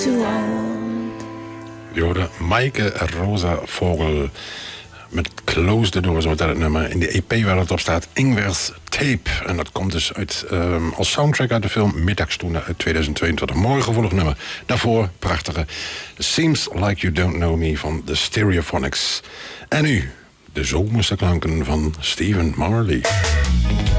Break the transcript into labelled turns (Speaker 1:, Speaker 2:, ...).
Speaker 1: Je hoorde Maaike Rosa Vogel met Close the Door, zo dat het nummer. In de EP waar het op staat, Ingwer's Tape. En dat komt dus uit, als soundtrack uit de film Middagstoene uit 2022. Mooi gevoelig nummer. Daarvoor prachtige Seems Like You Don't Know Me van The Stereophonics. En nu de zomerse klanken van Stephen Marley.